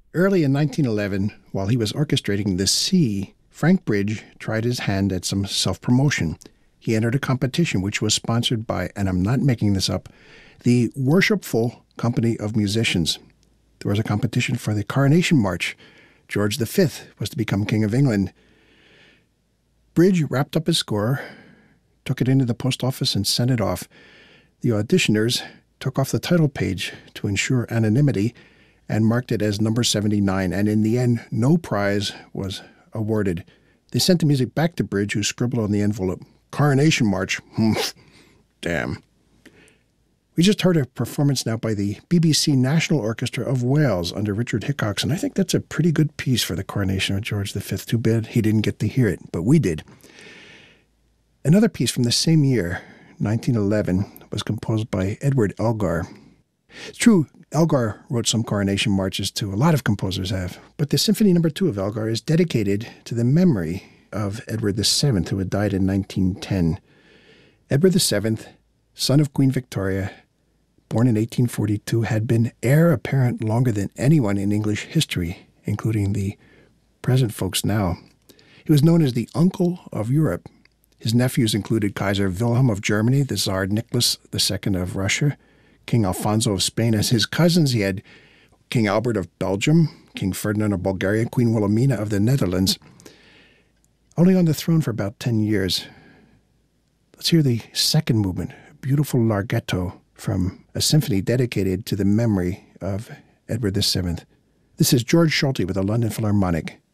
Early in 1911, while he was orchestrating The Sea, Frank Bridge tried his hand at some self-promotion. He entered a competition which was sponsored by, and I'm not making this up, the Worshipful Company of Musicians. There was a competition for the Coronation March. George V was to become King of England. Bridge wrapped up his score, took it into the post office, and sent it off. The auditioners took off the title page to ensure anonymity and marked it as number 79, and in the end, no prize was awarded. They sent the music back to Bridge, who scribbled on the envelope, "Coronation March." Damn. We just heard a performance now by the BBC National Orchestra of Wales under Richard Hickox, and I think that's a pretty good piece for the coronation of George V. Too bad he didn't get to hear it, but we did. Another piece from the same year, 1911, was composed by Edward Elgar. It's true, Elgar wrote some coronation marches too. A lot of composers have. But the Symphony No. 2 of Elgar is dedicated to the memory of Edward VII, who had died in 1910. Edward VII, son of Queen Victoria, born in 1842, had been heir apparent longer than anyone in English history, including the present folks now. He was known as the Uncle of Europe. His nephews included Kaiser Wilhelm of Germany, the Tsar Nicholas II of Russia, King Alfonso of Spain. As his cousins, he had King Albert of Belgium, King Ferdinand of Bulgaria, Queen Wilhelmina of the Netherlands. Only on the throne for about 10 years. Let's hear the second movement, a beautiful larghetto from a symphony dedicated to the memory of Edward VII. This is George Solti with the London Philharmonic.